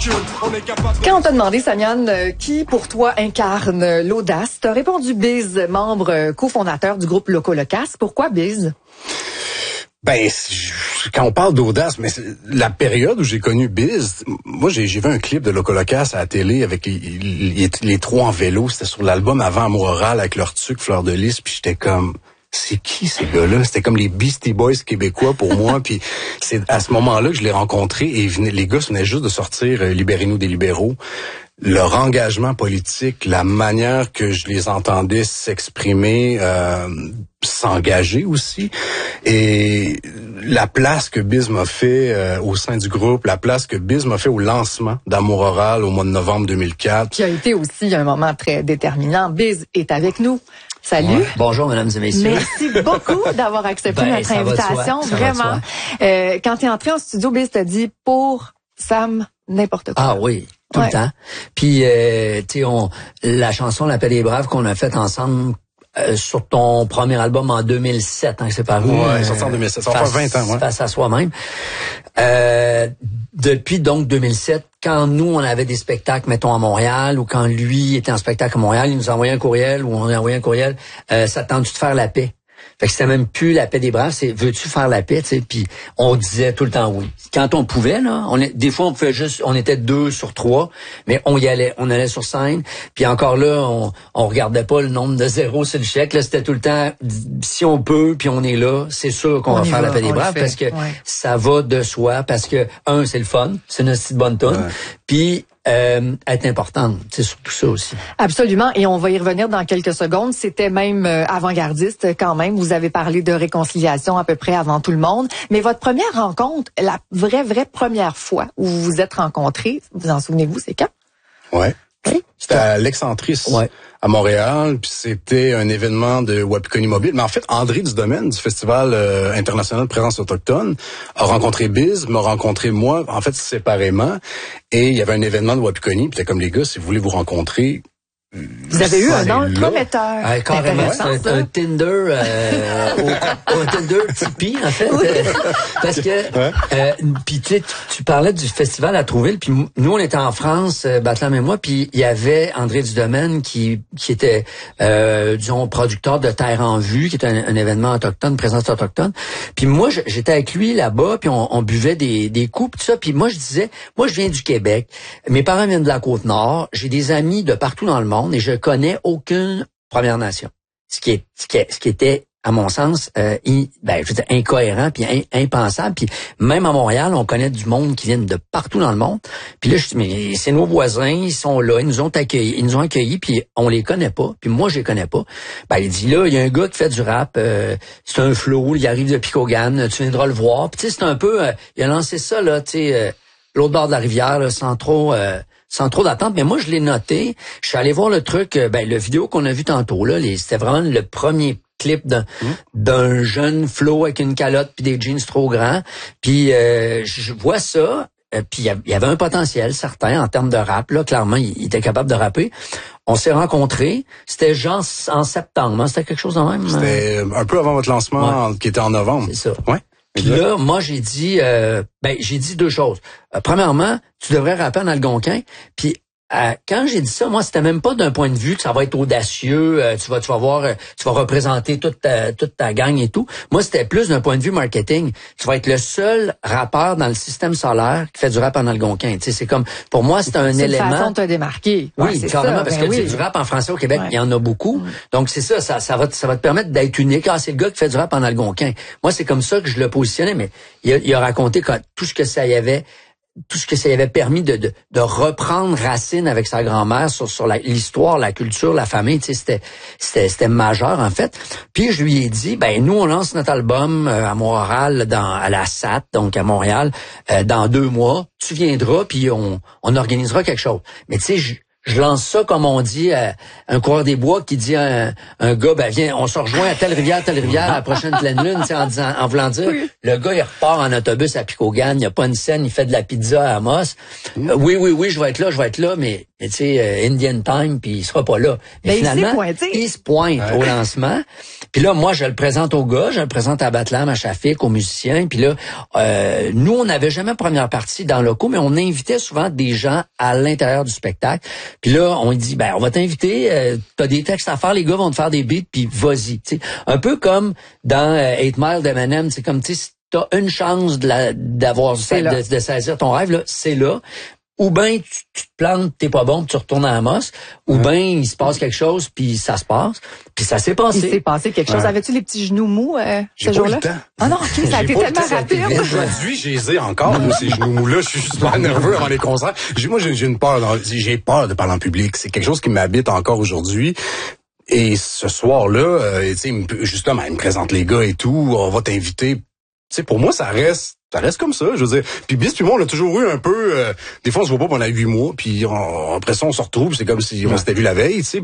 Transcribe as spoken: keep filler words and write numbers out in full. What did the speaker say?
Quand on t'a demandé, Samian, euh, qui pour toi incarne euh, l'audace, t'as répondu Biz, membre euh, cofondateur du groupe Loco Locasse. Pourquoi Biz? Ben, quand on parle d'audace, mais la période où j'ai connu Biz, moi j'ai, j'ai vu un clip de Loco Locasse à la télé avec les, les, les trois en vélo. C'était sur l'album Avant Amour Oral avec leur tuque Fleur de Lys, puis j'étais comme... C'est qui ces gars-là? C'était comme les Beastie Boys québécois pour moi. Puis c'est à ce moment-là que je l'ai rencontré et venaient, les gars venaient juste de sortir euh, Libérez-nous des libéraux. Leur engagement politique, la manière que je les entendais s'exprimer, euh, s'engager aussi, et la place que Biz m'a fait euh, au sein du groupe, la place que Biz m'a fait au lancement d'Amour Oral au mois de novembre deux mille quatre. Qui a été aussi un moment très déterminant. Biz est avec nous. Salut. Ouais. Bonjour, mesdames et messieurs. Merci beaucoup d'avoir accepté ben, notre invitation. Vraiment. Euh, quand tu es entré en studio, Biz t'a dit pour Sam, n'importe quoi. Ah oui, tout ouais. le temps. Puis, euh, tu sais, on la chanson L'Appel des Braves qu'on a faite ensemble euh, sur ton premier album en deux mille sept, hein, c'est paru. Ouais, euh, sorti en deux mille sept. Ça va faire vingt ans, ouais. Face à soi-même. Euh, depuis donc deux mille sept, quand nous, on avait des spectacles, mettons, à Montréal, ou quand lui était en spectacle à Montréal, il nous envoyait un courriel, ou on a envoyé un courriel, euh, ça tente-tu de faire la paix? Fait que c'était même plus la paix des braves, c'est veux-tu faire la paix, tu sais, puis on disait tout le temps oui. Quand on pouvait, là, on est, des fois on pouvait juste, on était deux sur trois, mais on y allait, on allait sur scène, puis encore là, on, on regardait pas le nombre de zéros sur le chèque, là, c'était tout le temps, si on peut, puis on est là, c'est sûr qu'on on va faire va, la paix des braves, parce que ouais. ça va de soi, parce que, un, c'est le fun, c'est une petite bonne tonne, ouais. puis Euh, être importante, c'est surtout ça aussi. Absolument, et on va y revenir dans quelques secondes. C'était même euh, avant-gardiste quand même. Vous avez parlé de réconciliation à peu près avant tout le monde. Mais votre première rencontre, la vraie, vraie première fois où vous vous êtes rencontrés, vous en souvenez-vous, c'est quand? Ouais. Oui. C'était à l'Excentrice, ouais. à Montréal, puis c'était un événement de Wapikoni Mobile. Mais en fait, André Dudomaine, du Festival euh, international de présence autochtone, a rencontré Biz, m'a rencontré moi, en fait, séparément. Et il y avait un événement de Wapikoni, puis c'était comme les gars, si vous voulez vous rencontrer... Vous avez eu un nom prometteur. Ah, carrément, c'est un, un Tinder, euh, au, au Tinder Tipeee, en fait. Oui. Parce que, ouais. euh, puis tu sais, tu parlais du festival à Trouville, puis nous, on était en France, euh, Batlam et moi, puis il y avait André Dudomaine qui, qui était, euh, disons, producteur de Terre en Vue, qui était un, un événement autochtone, présence autochtone. Puis moi, j'étais avec lui là-bas, puis on, on buvait des, des coups, tout ça. Puis moi, je disais, moi, je viens du Québec. Mes parents viennent de la Côte-Nord. J'ai des amis de partout dans le monde. Et je connais aucune Première Nation. Ce qui est, ce qui, est, ce qui était, à mon sens, euh, in, ben, je veux dire, incohérent puis in, impensable. Puis même à Montréal, on connaît du monde qui viennent de partout dans le monde. Puis là, je dis, mais c'est nos voisins, ils sont là, ils nous ont accueillis, ils nous ont accueillis, puis on les connaît pas. Puis moi, je les connais pas. Ben, il dit là, il y a un gars qui fait du rap, euh, c'est un flow, il arrive de Picogan, tu viendras le voir. Puis tu sais, c'est un peu, euh, il a lancé ça là, tu sais, euh, l'autre bord de la rivière, là, sans trop. Euh, sans trop d'attente, mais moi, je l'ai noté. Je suis allé voir le truc, ben, le vidéo qu'on a vu tantôt, là, les, c'était vraiment le premier clip d'un, mmh. d'un jeune Flo avec une calotte puis des jeans trop grands. Puis, euh, je vois ça, euh, puis il y avait un potentiel certain en termes de rap, là, clairement, il, il était capable de rapper. On s'est rencontrés, c'était genre en septembre, hein? C'était quelque chose de même? C'était un peu avant votre lancement, ouais. qui était en novembre. C'est ça. Ouais. Puis là, moi, j'ai dit, euh, ben, j'ai dit deux choses. Euh, premièrement, tu devrais rapper en algonquin. Puis euh, quand j'ai dit ça, moi, c'était même pas d'un point de vue que ça va être audacieux. Euh, tu vas, tu vas voir, euh, tu vas représenter toute ta, toute ta gang et tout. Moi, c'était plus d'un point de vue marketing. Tu vas être le seul rappeur dans le système solaire qui fait du rap en algonquin. Tu sais, c'est comme, pour moi, c'est un c'est élément. C'est une façon de te démarquer. Oui, ouais, carrément, ça. parce ben que oui. du rap en français au Québec, ouais. il y en a beaucoup. Mm. Donc c'est ça, ça, ça va, te, ça va te permettre d'être unique. Ah, c'est le gars qui fait du rap en algonquin. Moi, c'est comme ça que je le positionnais. Mais il a, il a raconté quand, tout ce que ça y avait. tout ce que ça lui avait permis de, de, de reprendre racine avec sa grand-mère sur, sur la, l'histoire, la culture, la famille, tu sais, c'était, c'était, c'était majeur, en fait. Puis, je lui ai dit, ben, nous, on lance notre album euh, à Montréal, dans, à la S A T, donc à Montréal, euh, dans deux mois. Tu viendras, puis on, on organisera quelque chose. Mais tu sais, je, je lance ça, comme on dit, à un coureur des bois qui dit à un, un gars, ben viens, on se rejoint à telle rivière, telle rivière, à la prochaine pleine lune, tu sais, en disant, en voulant dire, oui. Le gars, il repart en autobus à Picogan, il n'y a pas une scène, il fait de la pizza à Amos. Mm. Euh, oui, oui, oui, je vais être là, je vais être là, mais tu sais, euh, Indian Time, puis il sera pas là. Mais, Mais finalement, il, il se pointe ouais. au lancement. Puis là, moi, je le présente aux gars, je le présente à Batlam, à Shafik, aux musiciens. Puis là, euh, nous, on n'avait jamais première partie dans le locaux, mais on invitait souvent des gens à l'intérieur du spectacle. Puis là, on dit, ben, on va t'inviter, euh, t'as des textes à faire, les gars vont te faire des beats, puis vas-y. T'sais. Un peu comme dans euh, Eight Mile d'Eminem, c'est comme, tu sais, si t'as une chance de la, d'avoir de, de saisir ton rêve, là, c'est là. Ou bien tu, tu te plantes, t'es pas bon, puis tu retournes à Amos, ou ouais. bien il se passe quelque chose, puis ça se passe, puis ça s'est passé. Il s'est passé quelque chose. Ouais. Avais-tu les petits genoux mous euh, ce jour-là? Ah non, ok, ça a été tellement rapide. Aujourd'hui, j'ai les ai encore, moi, ces genoux mous-là. Je suis super nerveux avant les concerts. J'ai, moi, j'ai, j'ai une peur, dans, j'ai peur de parler en public. C'est quelque chose qui m'habite encore aujourd'hui. Et ce soir-là, euh, tu sais, justement, il me présente les gars et tout, on va t'inviter. Tu sais, pour moi, ça reste... Ça reste comme ça, je veux dire. Puis Bis puis moi, on a toujours eu un peu... Euh, des fois, on se voit pas pendant huit mois, puis on, après ça, on se retrouve, c'est comme si on s'était vu la veille, tu sais.